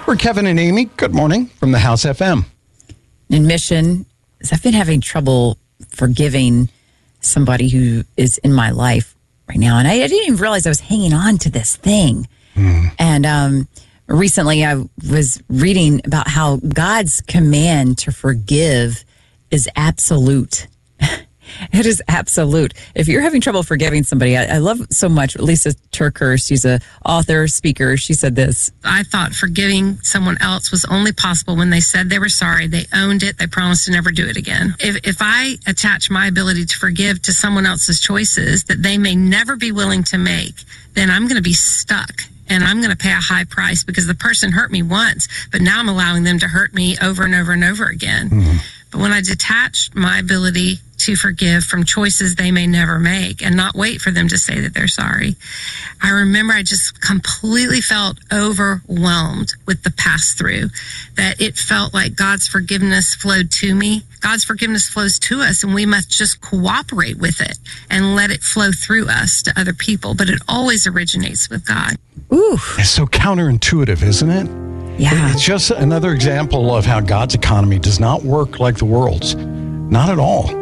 We're Kevin and Amy. Good morning from the House FM. Admission is I've been having trouble forgiving somebody who is in my life right now. And I didn't even realize I was hanging on to this thing. And recently I was reading about how God's command to forgive is absolute. It is absolute. If you're having trouble forgiving somebody, I love so much Lisa TerKeurst. She's an author, speaker. She said this. I thought forgiving someone else was only possible when they said they were sorry, they owned it, they promised to never do it again. If I attach my ability to forgive to someone else's choices that they may never be willing to make, then I'm going to be stuck. And I'm going to pay a high price because the person hurt me once, but now I'm allowing them to hurt me over and over and over again. But when I detach my ability to forgive from choices they may never make and not wait for them to say that they're sorry, I remember I just completely felt overwhelmed with the pass-through, that it felt like God's forgiveness flowed to me. God's forgiveness flows to us, and we must just cooperate with it and let it flow through us to other people. But it always originates with God. Ooh. It's so counterintuitive, isn't it? Yeah. It's just another example of how God's economy does not work like the world's. Not at all.